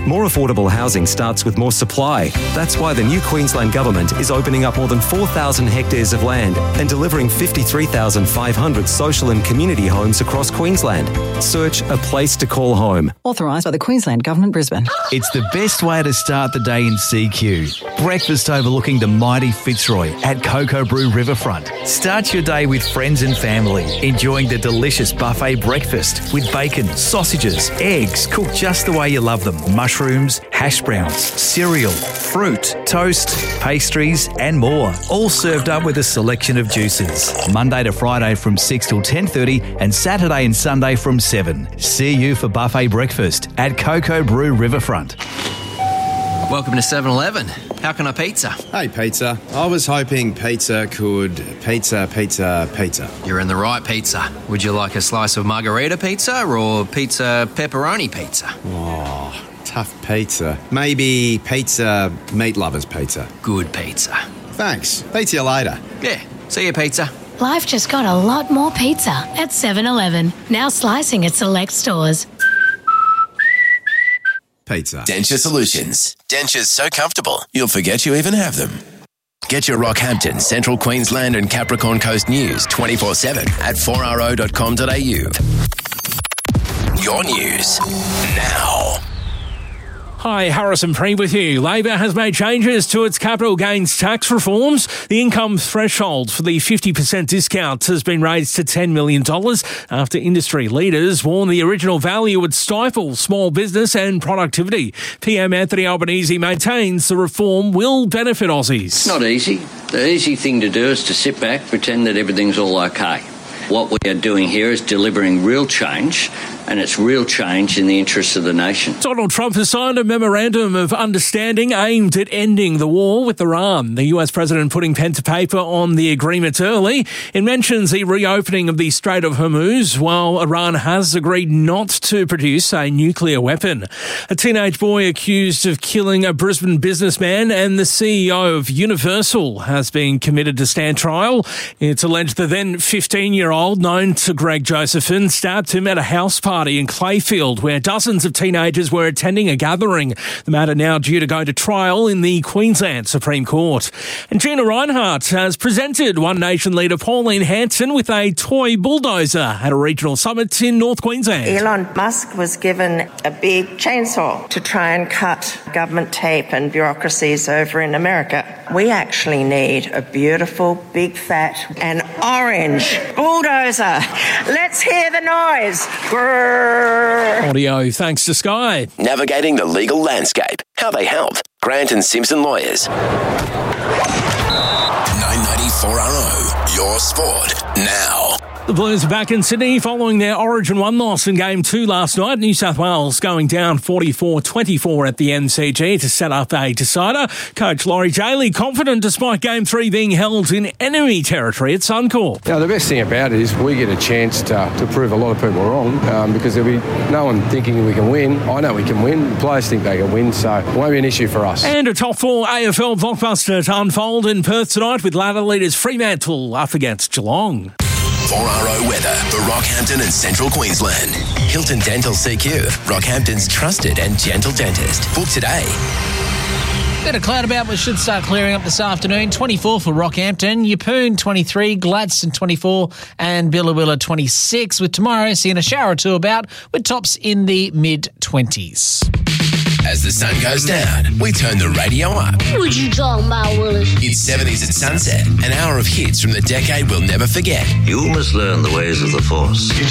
More affordable housing starts with more supply. That's why the new Queensland Government is opening up more than 4,000 hectares of land and delivering 53,500 social and community homes across Queensland. Search A Place to Call Home. Authorised by the Queensland Government, Brisbane. It's the best way to start the day in CQ. Breakfast overlooking the mighty Fitzroy at Cocoa Brew Riverfront. Start your day with friends and family, enjoying the delicious buffet breakfast with bacon, sausages, eggs, cooked just the way you love them, mushrooms, hash browns, cereal, fruit, toast, pastries and more. All served up with a selection of juices. Monday to Friday from 6 till 10:30 and Saturday and Sunday from 7. See you for buffet breakfast at Cocoa Brew Riverfront. Welcome to 7-Eleven. How can I pizza? Hey, pizza. I was hoping pizza could pizza. You're in the right pizza. Would you like a slice of margarita pizza or pizza pepperoni pizza? Oh, tough pizza. Maybe pizza meat lovers pizza. Good pizza. Thanks. Pizza you later. Yeah, see you, pizza. Life just got a lot more pizza at 7-Eleven. Now slicing at select stores. Pizza. Denture Solutions. Dentures so comfortable, you'll forget you even have them. Get your Rockhampton, Central Queensland and Capricorn Coast news 24/7 at 4RO.com.au. Your news now. Hi, Harrison Pree with you. Labor has made changes to its capital gains tax reforms. The income threshold for the 50% discount has been raised to $10 million after industry leaders warned the original value would stifle small business and productivity. PM Anthony Albanese maintains the reform will benefit Aussies. It's not easy. The easy thing to do is to sit back, pretend that everything's all okay. What we are doing here is delivering real change, and it's real change in the interests of the nation. Donald Trump has signed a memorandum of understanding aimed at ending the war with Iran. The US president putting pen to paper on the agreement early. It mentions the reopening of the Strait of Hormuz, while Iran has agreed not to produce a nuclear weapon. A teenage boy accused of killing a Brisbane businessman and the CEO of Universal has been committed to stand trial. It's alleged the then 15-year-old, known to Greg Josephine, stabbed him at a house party in Clayfield where dozens of teenagers were attending a gathering. The matter now due to go to trial in the Queensland Supreme Court. And Gina Rinehart has presented One Nation leader Pauline Hanson with a toy bulldozer at a regional summit in North Queensland. Elon Musk was given a big chainsaw to try and cut government tape and bureaucracies over in America. We actually need a beautiful, big, fat and orange bulldozer. Let's hear the noise. Grrr. Audio thanks to Sky. Navigating the legal landscape. How they help. Grant and Simpson Lawyers. 994RO. Your sport now. The Blues are back in Sydney following their Origin 1 loss in Game 2 last night. New South Wales going down 44-24 at the MCG to set up a decider. Coach Laurie Jaley confident despite Game 3 being held in enemy territory at Suncorp. Yeah, the best thing about it is we get a chance to prove a lot of people wrong because there'll be no one thinking we can win. I know we can win. The players think they can win, so it won't be an issue for us. And a top 4 AFL blockbuster to unfold in Perth tonight with ladder leaders Fremantle up against Geelong. 4RO weather for Rockhampton and Central Queensland. Hilton Dental CQ, Rockhampton's trusted and gentle dentist. Book today. Bit of cloud about, but should start clearing up this afternoon. 24 for Rockhampton, Yeppoon 23, Gladstone 24 and Billawilla 26, with tomorrow seeing a shower or two about with tops in the mid-20s. As the sun goes down, we turn the radio up. What you talking about, Willis? It's 70s at sunset, an hour of hits from the decade we'll never forget. You must learn the ways of the Force.